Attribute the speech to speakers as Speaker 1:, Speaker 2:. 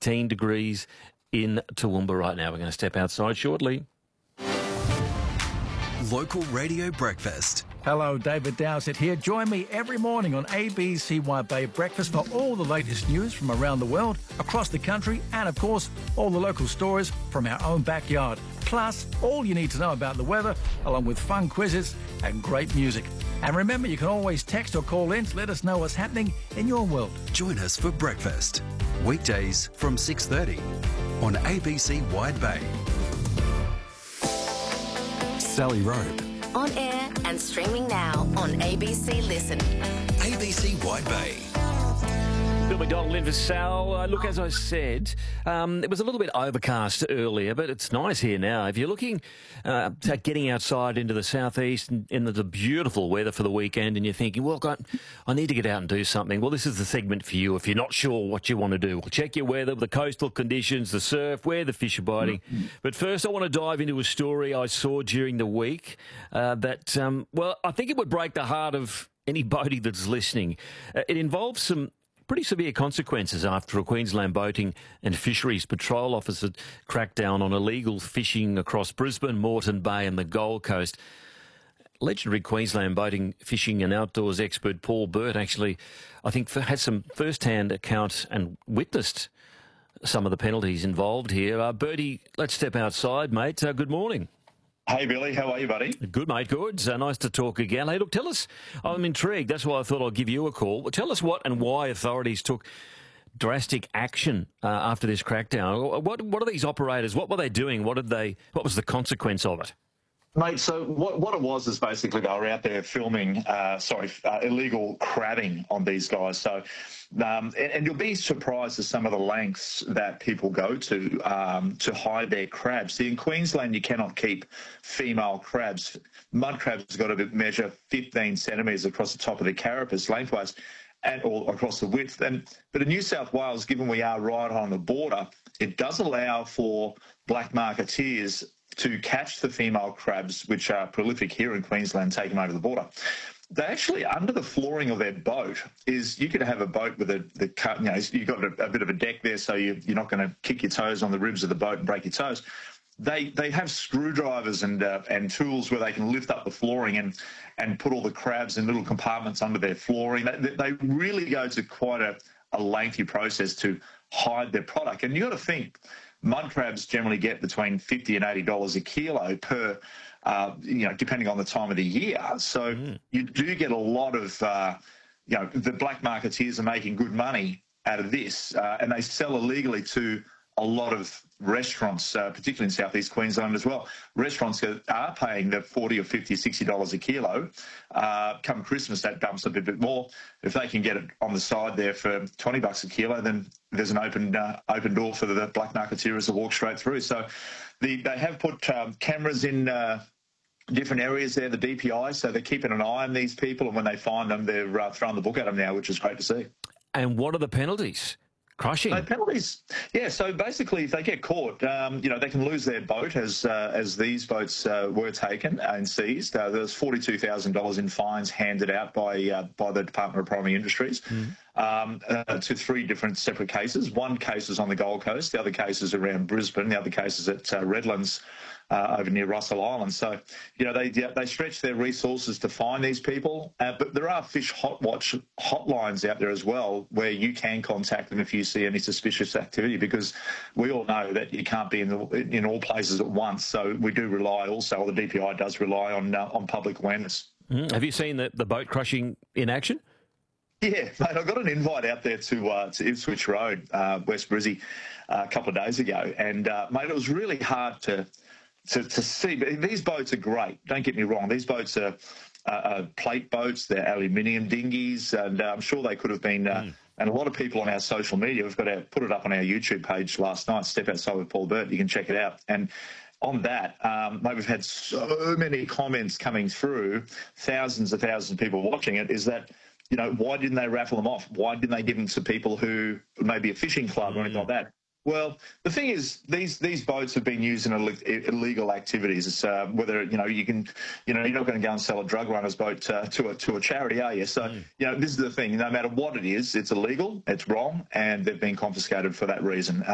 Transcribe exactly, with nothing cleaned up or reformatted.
Speaker 1: eighteen degrees in Toowoomba right now. We're going to step outside shortly.
Speaker 2: Local Radio Breakfast.
Speaker 3: Hello, David Dowsett here. Join me every morning on A B C Wide Bay Breakfast for all the latest news from around the world, across the country, and of course, all the local stories from our own backyard. Plus, all you need to know about the weather, along with fun quizzes and great music. And remember, you can always text or call in to let us know what's happening in your world.
Speaker 2: Join us for breakfast. Weekdays from six thirty on A B C Wide Bay. Sally Rope.
Speaker 4: On air and streaming now on A B C Listen.
Speaker 2: A B C Wide Bay.
Speaker 1: Bill McDonald in for Sal. Uh, look, as I said, um, it was a little bit overcast earlier, but it's nice here now. If you're looking uh, at getting outside into the southeast and in the beautiful weather for the weekend and you're thinking, well, God, I need to get out and do something, well, this is the segment for you if you're not sure what you want to do. Well, check your weather, the coastal conditions, the surf, where the fish are biting. Mm-hmm. But first, I want to dive into a story I saw during the week uh, that, um, well, I think it would break the heart of any boatie that's listening. Uh, it involves some pretty severe consequences after a Queensland Boating and Fisheries Patrol officer cracked down on illegal fishing across Brisbane, Moreton Bay and the Gold Coast. Legendary Queensland boating, fishing and outdoors expert Paul Burt actually, I think, had some first-hand account and witnessed some of the penalties involved here. Uh, Bertie, let's step outside, mate. Uh, good morning.
Speaker 5: Hey, Billy. How are you, buddy?
Speaker 1: Good, mate. Good. Uh, nice to talk again. Hey, look, tell us, I'm intrigued. That's why I thought I'd give you a call. Tell us what and why authorities took drastic action uh, after this crackdown. What What are these operators? What were they doing? What did they? What was the consequence of it?
Speaker 5: Mate, so what, what it was is basically they were out there filming, uh, sorry, uh, illegal crabbing on these guys. So, um, and, and you'll be surprised at some of the lengths that people go to um, to hide their crabs. See, in Queensland, you cannot keep female crabs. Mud crabs have got to measure fifteen centimetres across the top of the carapace lengthwise and all across the width. And but in New South Wales, given we are right on the border, it does allow for black marketeers to catch the female crabs, which are prolific here in Queensland, take them over the border. They actually, under the flooring of their boat, is you could have a boat with a, the you know, you've got a, a bit of a deck there, so you, you're not going to kick your toes on the ribs of the boat and break your toes. They they have screwdrivers and uh, and tools where they can lift up the flooring and and put all the crabs in little compartments under their flooring. They, they really go to quite a, a lengthy process to hide their product. And you got to think, mud crabs generally get between fifty and eighty dollars a kilo per, uh, you know, depending on the time of the year. So mm. you do get a lot of, uh, you know, the black marketeers are making good money out of this, uh, and they sell illegally to a lot of restaurants, uh, particularly in southeast Queensland as well. Restaurants are paying the forty or fifty, sixty dollars a kilo. Uh, come Christmas, that dumps a bit, bit more. If they can get it on the side there for twenty bucks a kilo, then there's an open uh, open door for the black marketeers to walk straight through. So the, they have put um, cameras in uh, different areas there, the D P I, so they're keeping an eye on these people, and when they find them, they're uh, throwing the book at them now, which is great to see.
Speaker 1: And what are the penalties? Crushing.
Speaker 5: No penalties. Yeah, so basically if they get caught, um, you know, they can lose their boat as uh, as these boats uh, were taken and seized. Uh, there's forty-two thousand dollars in fines handed out by uh, by the Department of Primary Industries mm. um, uh, to three different separate cases. One case is on the Gold Coast, the other case is around Brisbane, the other case is at uh, Redlands uh, over near Russell Island. So, you know, they they stretch their resources to find these people, uh, but there are fish hot watch hotlines out there as well where you can contact them if you see any suspicious activity, because we all know that you can't be in the, in all places at once. So we do rely also, or the D P I does rely on uh, on public awareness.
Speaker 1: Mm. Have you seen the, the boat crushing in action?
Speaker 5: Yeah, mate, I got an invite out there to uh, to Ipswich Road, uh, West Brizzy, uh, a couple of days ago, and uh, mate, it was really hard to to to see. But these boats are great. Don't get me wrong; these boats are uh, uh, plate boats, they're aluminium dinghies, and uh, I'm sure they could have been. Uh, mm. And a lot of people on our social media, we've got to put it up on our YouTube page last night, Step Outside with Paul Burt. You can check it out. And on that, um, mate, we've had so many comments coming through, thousands and thousands of people watching it, is that, you know, why didn't they raffle them off? Why didn't they give them to people who maybe a fishing club or anything like that? Well, the thing is, these these boats have been used in illegal activities. It's, uh, whether you know you can, you know, you're not going to go and sell a drug runner's boat uh, to a to a charity, are you? So, mm. you know, this is the thing. No matter what it is, it's illegal, it's wrong, and they've been confiscated for that reason.